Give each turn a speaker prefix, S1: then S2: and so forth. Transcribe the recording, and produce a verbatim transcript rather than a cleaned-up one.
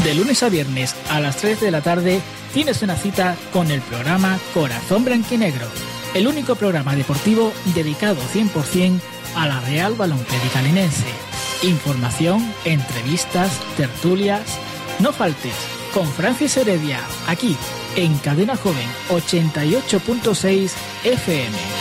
S1: De lunes a viernes a las tres de la tarde tienes una cita con el programa Corazón Blanquinegro, el único programa deportivo dedicado cien por ciento a la Real Balonclédica Linense. Información, entrevistas, tertulias. No faltes con Francis Heredia, aquí en Cadena Joven ochenta y ocho punto seis F M.